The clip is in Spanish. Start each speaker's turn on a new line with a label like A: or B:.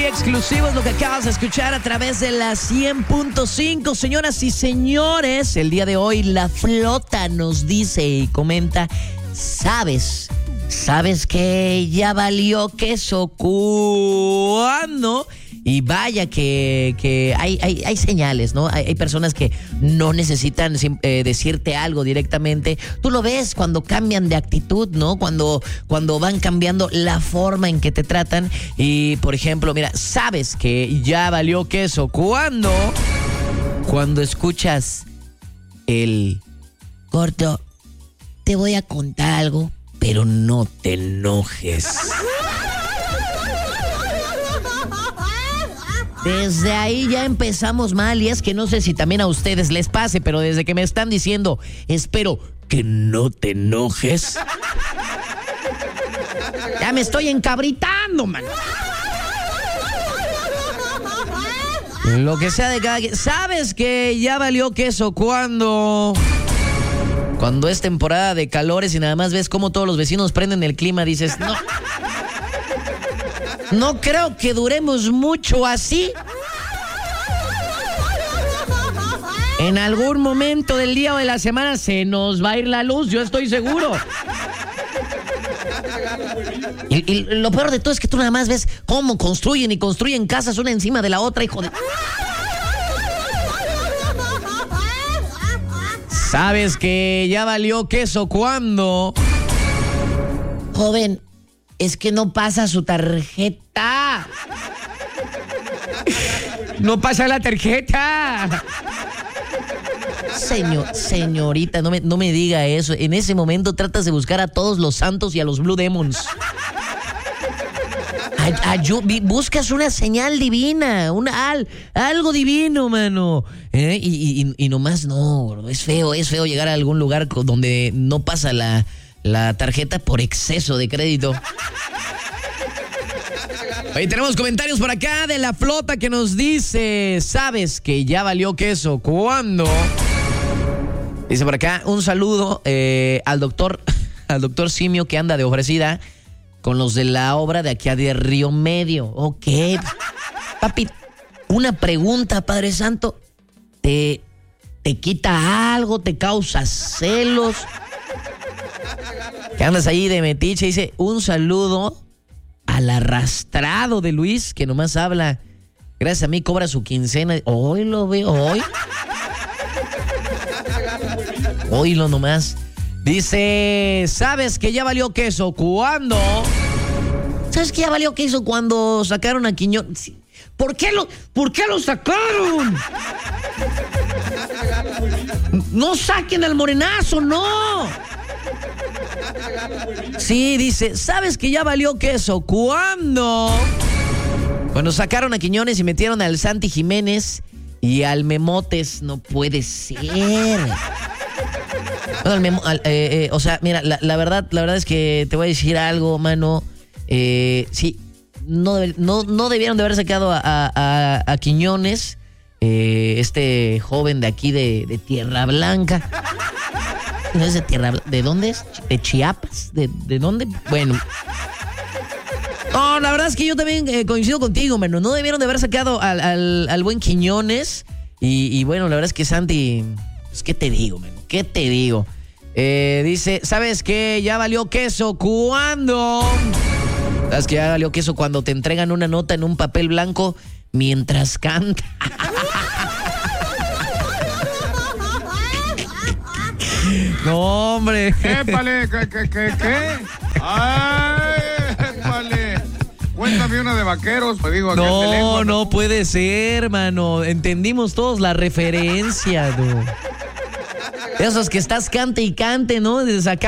A: exclusivo es lo que acabas de escuchar a través de la 100.5. Señoras y señores, el día de hoy la flota nos dice y comenta: ¿Sabes que ya valió queso cuando? Y vaya que hay señales, ¿no? Hay personas que no necesitan decirte algo directamente. Tú lo ves cuando cambian de actitud, ¿no? Cuando van cambiando la forma en que te tratan. Y, por ejemplo, mira, sabes que ya valió queso cuando escuchas el corto. Te voy a contar algo, pero no te enojes. Desde ahí ya empezamos mal, y es que no sé si también a ustedes les pase, pero desde que me están diciendo, espero que no te enojes, ya me estoy encabritando, man. Lo que sea de cada quien. ¿Sabes que ya valió queso cuando es temporada de calores y nada más ves cómo todos los vecinos prenden el clima? Dices, no creo que duremos mucho así. En algún momento del día o de la semana se nos va a ir la luz, yo estoy seguro. Y lo peor de todo es que tú nada más ves cómo construyen casas una encima de la otra, hijo de... ¿Sabes que ya valió queso cuando? Joven, es que no pasa su tarjeta. No pasa la tarjeta. Señorita, no me diga eso. En ese momento tratas de buscar a todos los santos y a los Blue Demons. Buscas una señal divina, algo divino, mano. Y nomás no, es feo llegar a algún lugar donde no pasa la tarjeta por exceso de crédito. Oye, tenemos comentarios por acá de la flota que nos dice: ¿sabes que ya valió queso cuando? Dice por acá, un saludo al doctor Simio, que anda de ofrecida con los de la obra de aquí de Río Medio. Ok. Papi, una pregunta, Padre Santo. ¿Te quita algo? ¿Te causa celos? Que andas ahí de metiche. Dice, un saludo al arrastrado de Luis, que nomás habla. Gracias a mí cobra su quincena. Hoy lo veo, hoy lo nomás. Dice, ¿sabes que ya valió queso cuando? ¿Sabes que ya valió queso cuando sacaron a Quiñones? ¿Por qué lo sacaron? No saquen al morenazo, no. Sí, dice, ¿sabes que ya valió queso cuando sacaron a Quiñones y metieron al Santi Jiménez y al Memotes? No puede ser. O sea, mira, la verdad es que te voy a decir algo, mano. Sí, no debieron de haber sacado a Quiñones, este joven de aquí de Tierra Blanca. ¿No es de Tierra Blanca? ¿De dónde es? ¿De Chiapas? ¿De dónde? Bueno. No, la verdad es que yo también coincido contigo, mano. No debieron de haber sacado al buen Quiñones. Y bueno, la verdad es que Santi, pues, ¿qué te digo, mano? ¿Qué te digo? Dice, ¿sabes qué? Ya valió queso cuando... ¿Sabes que ya valió queso cuando te entregan una nota en un papel blanco mientras canta? No, hombre.
B: ¡Épale! ¿Qué? ¡Ay! ¡Épale! Cuéntame una de vaqueros. Te digo,
A: no puede ser, mano. Entendimos todos la referencia, tú. Esos que estás cante y cante, ¿no? Desde acá.